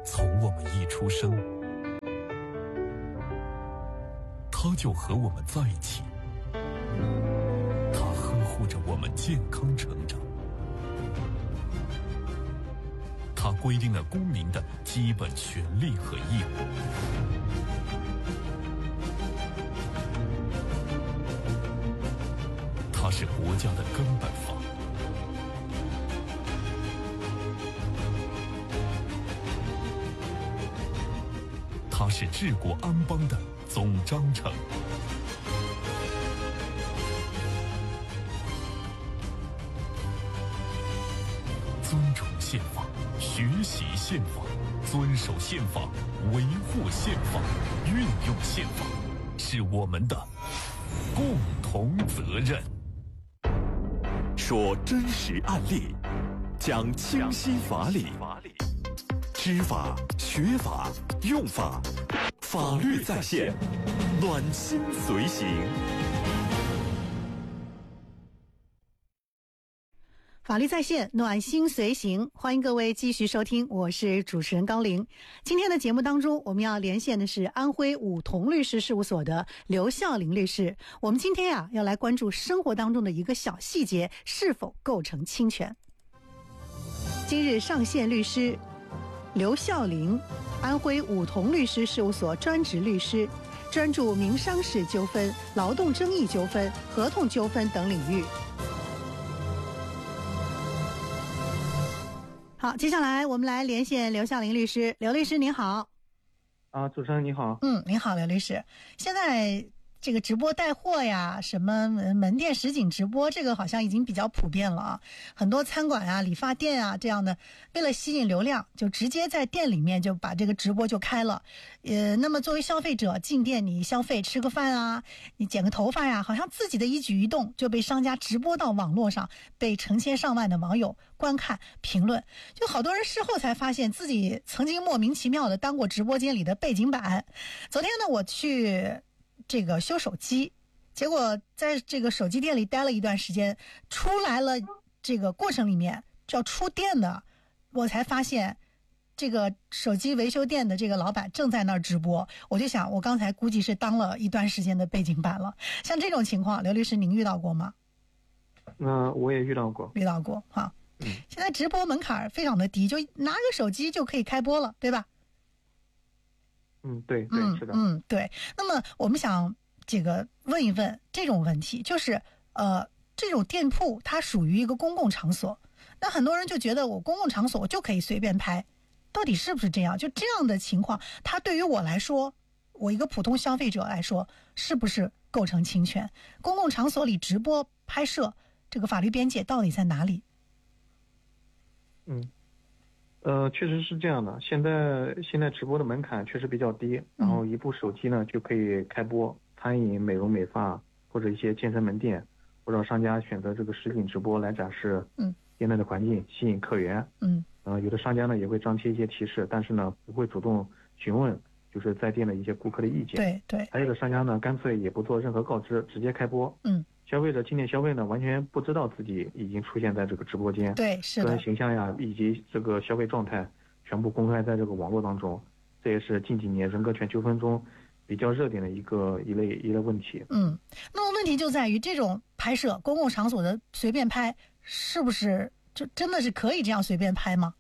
从我们一出生，他就和我们在一起，他呵护着我们健康成长，他规定了公民的基本权利和义务。它是国家的根本法，它是治国安邦的总章程。尊崇宪法，学习宪法，遵守宪法，维护宪法，运用宪法，是我们的共同责任。 说真实案例，讲清晰法理，知法学法用法，法律在线，暖心随行。 法律在线，暖心随行，欢迎各位继续收听，我是主持人高玲。今天的节目当中，我们要连线的是安徽武同律师事务所的刘孝林律师。我们今天要来关注生活当中的一个小细节是否构成侵权。今日上线律师刘孝林，安徽武同律师事务所专职律师，专注民商事纠纷、劳动争议纠纷、合同纠纷等领域。好，接下来我们来连线刘孝林律师。刘律师您好。 主持人你好。 您好，刘律师。现在这个直播带货呀，什么门店实景直播，这个好像已经比较普遍了啊。很多餐馆啊、理发店啊这样的，为了吸引流量，就直接在店里面就把这个直播就开了。那么作为消费者进店，你消费吃个饭啊，你剪个头发呀，好像自己的一举一动就被商家直播到网络上，被成千上万的网友观看评论。就好多人事后才发现自己曾经莫名其妙的当过直播间里的背景板。昨天呢，我去这个修手机，结果在这个手机店里待了一段时间，出来了这个过程里面就要出店的，我才发现这个手机维修店的这个老板正在那儿直播。我就想，我刚才估计是当了一段时间的背景板了。像这种情况，刘律师您遇到过吗？ 我也遇到过哈。现在直播门槛非常的低，就拿个手机就可以开播了，对吧？ 对，是的。 对。那么我们想这个问一问这种问题，就是这种店铺它属于一个公共场所，那很多人就觉得我公共场所我就可以随便拍，到底是不是这样？就这样的情况，它对于我来说，我一个普通消费者来说，是不是构成侵权？公共场所里直播拍摄，这个法律边界到底在哪里？ 确实是这样的。现在直播的门槛确实比较低，然后一部手机呢就可以开播。餐饮、美容美发或者一些健身门店，或者商家选择这个实景直播来展示店内的环境，吸引客源。有的商家呢也会张贴一些提示，但是呢不会主动询问就是在店的一些顾客的意见。 对。 还有的商家呢干脆也不做任何告知，直接开播。消费者进店消费呢，完全不知道自己已经出现在这个直播间。 对，是的。 个人形象呀，以及这个消费状态，全部公开在这个网络当中。这也是近几年人格权纠纷中比较热点的一类问题。 那么问题就在于这种拍摄公共场所的随便拍，是不是就真的是可以这样随便拍吗？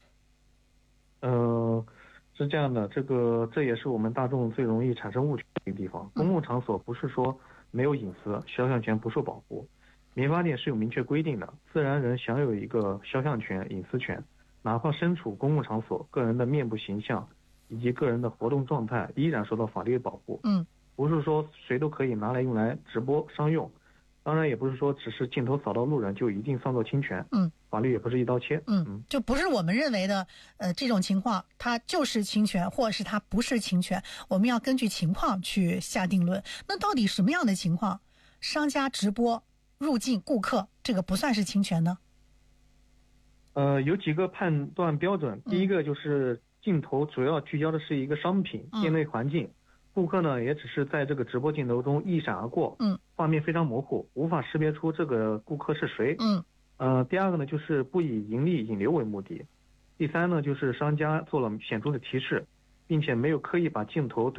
是这样的，这也是我们大众最容易产生误区的一个地方。公共场所不是说没有隐私，肖像权不受保护。民法典是有明确规定的，自然人享有一个肖像权、隐私权，哪怕身处公共场所，个人的面部形象以及个人的活动状态依然受到法律的保护。不是说谁都可以拿来用来直播商用，当然也不是说只是镜头扫到路人就一定算作侵权。法律也不是一刀切。 就不是我们认为的这种情况它就是侵权，或者是它不是侵权，我们要根据情况去下定论。那到底什么样的情况商家直播入境顾客这个不算是侵权呢？ 有几个判断标准。第一个就是镜头主要聚焦的是一个商品、店内环境，顾客呢也只是在这个直播镜头中一闪而过，画面非常模糊，无法识别出这个顾客是谁。第二个呢就是不以盈利引流为目的。 第三呢，就是商家做了显著的提示，并且没有刻意把镜头